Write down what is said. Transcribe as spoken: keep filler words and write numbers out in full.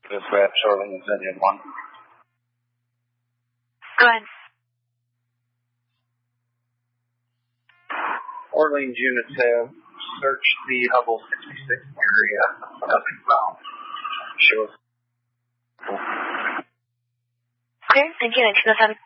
Dispatch, Orleans Engine one. Go ahead. Orleans units have searched the Hubble sixty-six area. Nothing found. Sure. Okay, thank you. nineteen oh seven.